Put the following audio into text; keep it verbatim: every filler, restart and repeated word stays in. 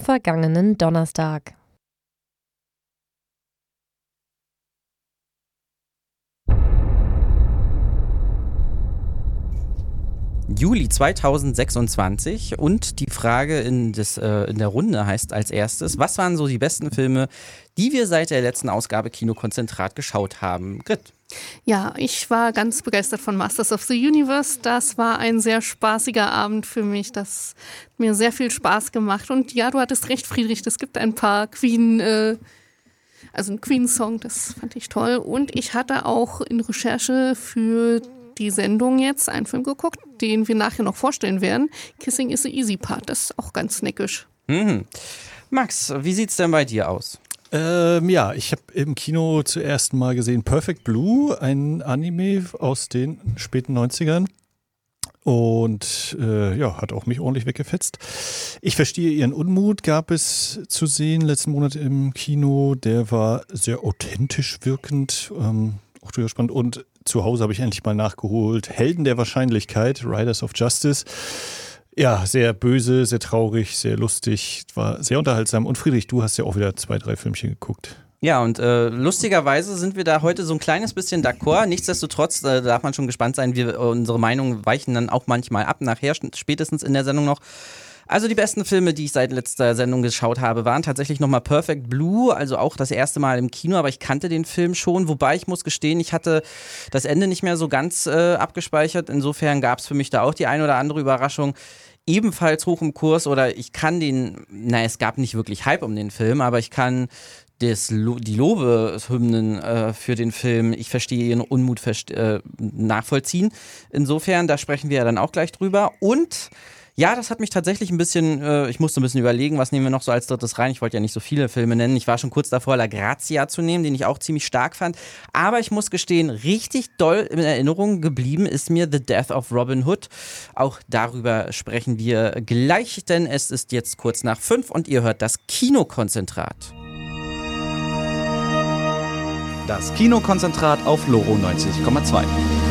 vergangenen Donnerstag. Juli zweitausendsechsundzwanzig und die Frage in, des, äh, in der Runde heißt als erstes, was waren so die besten Filme, die wir seit der letzten Ausgabe Kinokonzentrat geschaut haben? Grit. Ja, ich war ganz begeistert von Masters of the Universe. Das war ein sehr spaßiger Abend für mich. Das hat mir sehr viel Spaß gemacht. Und ja, du hattest recht, Friedrich, es gibt ein paar Queen, äh, also ein Queen-Song, das fand ich toll. Und ich hatte auch in Recherche für die Sendung jetzt einen Film geguckt, den wir nachher noch vorstellen werden. Kissing is the Easy Part, das ist auch ganz neckisch. Mhm. Max, wie sieht's denn bei dir aus? Ähm, ja, ich habe im Kino zuerst mal gesehen Perfect Blue, ein Anime aus den späten neunzigern. Und äh, ja, hat auch mich ordentlich weggefetzt. Ich verstehe ihren Unmut, gab es zu sehen letzten Monat im Kino. Der war sehr authentisch wirkend, ähm, auch durchaus spannend. Und zu Hause habe ich endlich mal nachgeholt. Helden der Wahrscheinlichkeit, Riders of Justice. Ja, sehr böse, sehr traurig, sehr lustig, war sehr unterhaltsam. Und Friedrich, du hast ja auch wieder zwei, drei Filmchen geguckt. Ja, und äh, lustigerweise sind wir da heute so ein kleines bisschen d'accord. Nichtsdestotrotz äh, darf man schon gespannt sein. Wir, unsere Meinungen weichen dann auch manchmal ab, nachher spätestens in der Sendung noch. Also die besten Filme, die ich seit letzter Sendung geschaut habe, waren tatsächlich nochmal Perfect Blue, also auch das erste Mal im Kino, aber ich kannte den Film schon, wobei ich muss gestehen, ich hatte das Ende nicht mehr so ganz äh, abgespeichert, insofern gab es für mich da auch die ein oder andere Überraschung. Ebenfalls hoch im Kurs oder ich kann den, naja, es gab nicht wirklich Hype um den Film, aber ich kann das, die Lobeshymnen äh, für den Film, ich verstehe ihren Unmut verste- äh, nachvollziehen. Insofern, da sprechen wir ja dann auch gleich drüber und ja, das hat mich tatsächlich ein bisschen, äh, ich musste ein bisschen überlegen, was nehmen wir noch so als drittes rein. Ich wollte ja nicht so viele Filme nennen. Ich war schon kurz davor, La Grazia zu nehmen, den ich auch ziemlich stark fand. Aber ich muss gestehen, richtig doll in Erinnerung geblieben ist mir The Death of Robin Hood. Auch darüber sprechen wir gleich, denn es ist jetzt kurz nach fünf und ihr hört das Kinokonzentrat. Das Kinokonzentrat auf Loro neunzig Komma zwei.